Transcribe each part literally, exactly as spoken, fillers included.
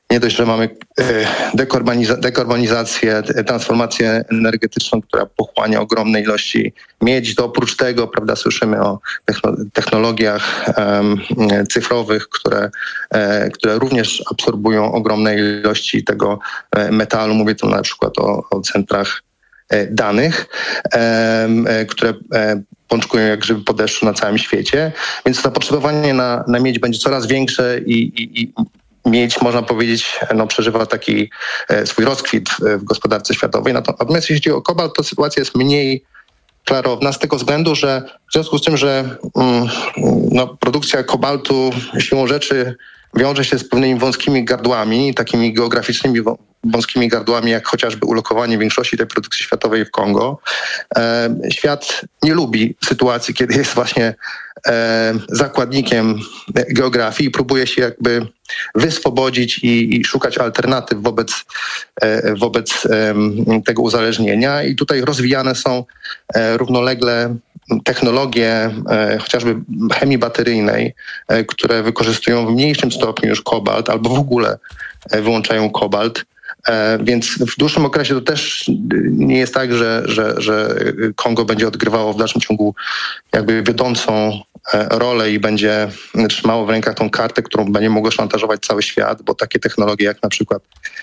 nie dość, że mamy dekarboniza- dekarbonizację, transformację energetyczną, która pochłania ogromne ilości miedzi, to oprócz tego, prawda, słyszymy o technologiach um, cyfrowych, które, e, które również absorbują ogromne ilości tego metalu. Mówię tu na przykład o, o centrach danych, e, które e, pączkują jak grzyby po deszczu na całym świecie, więc zapotrzebowanie na, na miedź będzie coraz większe i, i, i miedź, można powiedzieć, no, przeżywa taki e, swój rozkwit w, w gospodarce światowej. Natomiast jeśli chodzi o kobalt, to sytuacja jest mniej klarowna z tego względu, że w związku z tym, że mm, no, produkcja kobaltu siłą rzeczy wiąże się z pewnymi wąskimi gardłami, takimi geograficznymi wąskimi gardłami, jak chociażby ulokowanie większości tej produkcji światowej w Kongo. E, świat nie lubi sytuacji, kiedy jest właśnie e, zakładnikiem geografii i próbuje się jakby wyswobodzić i, i szukać alternatyw wobec, e, wobec e, tego uzależnienia. I tutaj rozwijane są e, równolegle technologie e, chociażby chemii bateryjnej, e, które wykorzystują w mniejszym stopniu już kobalt albo w ogóle e, wyłączają kobalt. E, więc w dłuższym okresie to też nie jest tak, że, że, że Kongo będzie odgrywało w dalszym ciągu jakby wiodącą rolę i będzie trzymało w rękach tą kartę, którą będzie mogło szantażować cały świat, bo takie technologie jak na przykład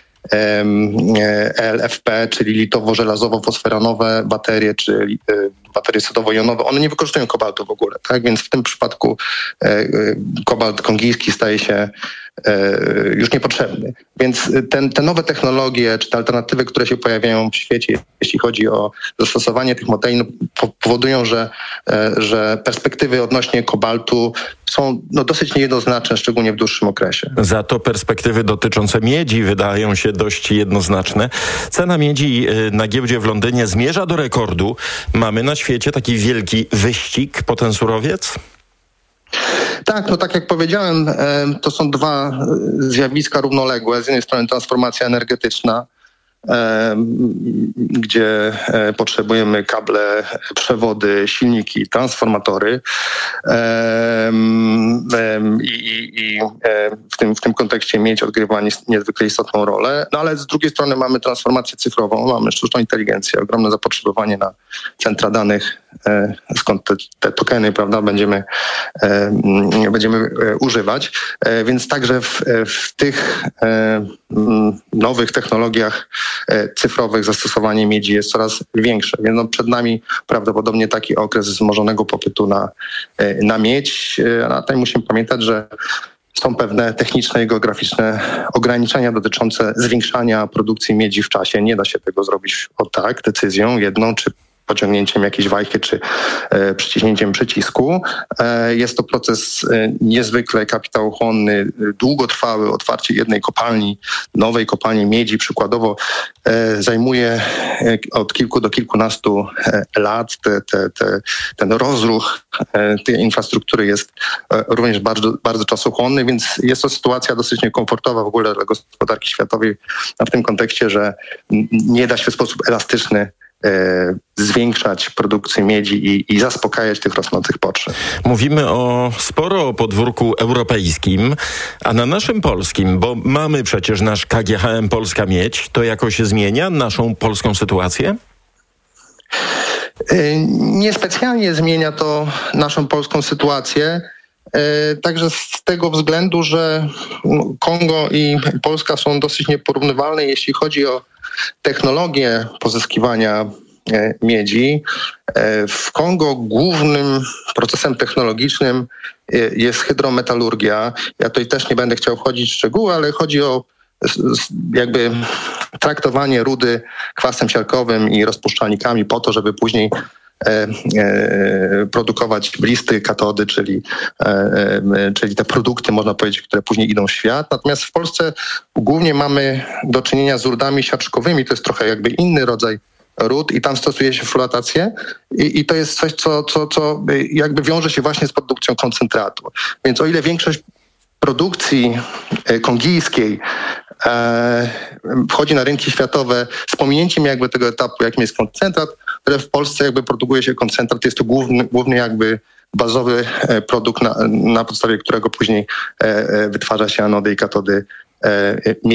L F P, czyli litowo-żelazowo-fosferanowe baterie, czy baterie sodowo-jonowe, one nie wykorzystują kobaltu w ogóle, tak? Więc w tym przypadku kobalt kongijski staje się już niepotrzebny. Więc ten, te nowe technologie, czy te alternatywy, które się pojawiają w świecie, jeśli chodzi o zastosowanie tych modeli, no, powodują, że, że perspektywy odnośnie kobaltu są no, dosyć niejednoznaczne, szczególnie w dłuższym okresie. Za to perspektywy dotyczące miedzi wydają się dość jednoznaczne. Cena miedzi na giełdzie w Londynie zmierza do rekordu. Mamy na świecie taki wielki wyścig po ten surowiec? Tak, no tak jak powiedziałem, to są dwa zjawiska równoległe. Z jednej strony transformacja energetyczna, gdzie potrzebujemy kable, przewody, silniki, transformatory i, i w, tym, w tym kontekście miedź odgrywa niezwykle istotną rolę. No ale z drugiej strony mamy transformację cyfrową, mamy sztuczną inteligencję, ogromne zapotrzebowanie na centra danych, skąd te, te tokeny, prawda, będziemy, będziemy używać. Więc także w, w tych nowych technologiach cyfrowych zastosowanie miedzi jest coraz większe. Więc no przed nami prawdopodobnie taki okres wzmożonego popytu na, na miedź. A tutaj musimy pamiętać, że są pewne techniczne i geograficzne ograniczenia dotyczące zwiększania produkcji miedzi w czasie. Nie da się tego zrobić o tak, decyzją jedną czy pociągnięciem jakiejś wajchy czy e, przyciśnięciem przycisku. E, jest to proces e, niezwykle kapitałochłonny, długotrwały. Otwarcie jednej kopalni, nowej kopalni miedzi przykładowo e, zajmuje e, od kilku do kilkunastu e, lat. Te, te, te, ten rozruch e, tej infrastruktury jest e, również bardzo, bardzo czasochłonny, więc jest to sytuacja dosyć niekomfortowa w ogóle dla gospodarki światowej, a w tym kontekście, że n- nie da się w sposób elastyczny zwiększać produkcję miedzi i, i zaspokajać tych rosnących potrzeb. Mówimy o sporo o podwórku europejskim, a na naszym polskim, bo mamy przecież nasz K G H M Polska Miedź, to jakoś zmienia naszą polską sytuację? Niespecjalnie zmienia to naszą polską sytuację. Także z tego względu, że Kongo i Polska są dosyć nieporównywalne, jeśli chodzi o technologię pozyskiwania miedzi. W Kongo głównym procesem technologicznym jest hydrometalurgia. Ja tutaj też nie będę chciał wchodzić w szczegóły, ale chodzi o jakby traktowanie rudy kwasem siarkowym i rozpuszczalnikami po to, żeby później E, e, produkować blisty, katody, czyli, e, e, czyli te produkty, można powiedzieć, które później idą w świat. Natomiast w Polsce głównie mamy do czynienia z rudami siarczkowymi. To jest trochę jakby inny rodzaj ród i tam stosuje się floatację i, i to jest coś, co, co, co jakby wiąże się właśnie z produkcją koncentratu. Więc o ile większość produkcji kongijskiej e, wchodzi na rynki światowe z pominięciem jakby tego etapu, jakim jest koncentrat, które w Polsce jakby produkuje się koncentrat, jest to główny, główny jakby bazowy produkt, na, na podstawie którego później e, wytwarza się anody i katody e,